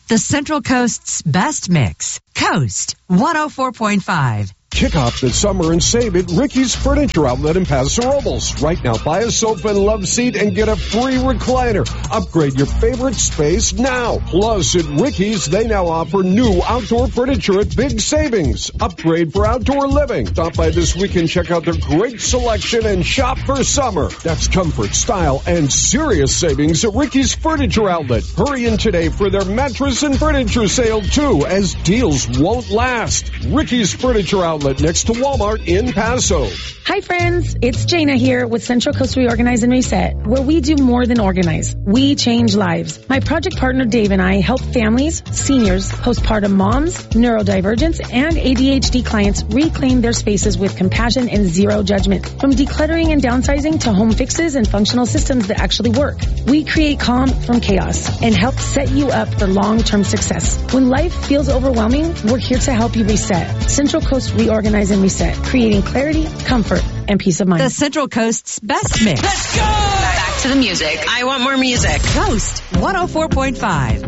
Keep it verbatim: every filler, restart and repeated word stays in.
The Central Coast's best mix. Coast one oh four point five. Kick off the summer and save at Ricky's Furniture Outlet in Paso Robles. Right now, buy a sofa and love seat and get a free recliner. Upgrade your favorite space now. Plus, at Ricky's, they now offer new outdoor furniture at big savings. Upgrade for outdoor living. Stop by this week and check out their great selection and shop for summer. That's comfort, style, and serious savings at Ricky's Furniture Outlet. Hurry in today for their mattress and furniture sale, too, as deals won't last. Ricky's Furniture Outlet next to Walmart in Paso. Hi friends, it's Jana here with Central Coast Reorganize and Reset, where we do more than organize. We change lives. My project partner Dave and I help families, seniors, postpartum moms, neurodivergents, and A D H D clients reclaim their spaces with compassion and zero judgment. From decluttering and downsizing to home fixes and functional systems that actually work, we create calm from chaos and help set you up for long-term success. When life feels overwhelming, we're here to help you reset. Central Coast Reorganize and Reset, creating clarity, comfort, and peace of mind. The Central Coast's best mix. Let's go! Back to the music. I want more music. Coast one oh four point five.